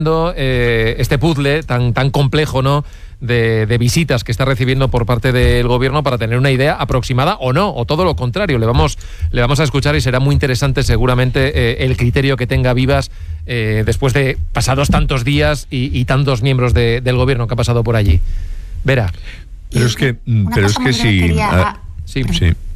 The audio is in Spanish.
este puzzle tan complejo, ¿no?, de visitas que está recibiendo por parte del gobierno para tener una idea aproximada o no, o todo lo contrario. Le vamos a escuchar y será muy interesante seguramente el criterio que tenga Vivas después de pasados tantos días y tantos miembros del gobierno que ha pasado por allí. Vera. Pero es que sí. Sí.